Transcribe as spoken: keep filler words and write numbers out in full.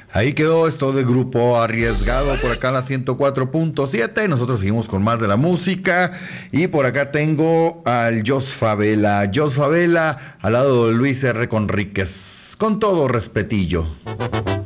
Ahí quedó esto de Grupo Arriesgado por acá en la ciento cuatro punto siete. Nosotros seguimos con más de la música. Y por acá tengo al Jos Favela. Jos Favela al lado de Luis R. Conríquez. Con todo respetillo.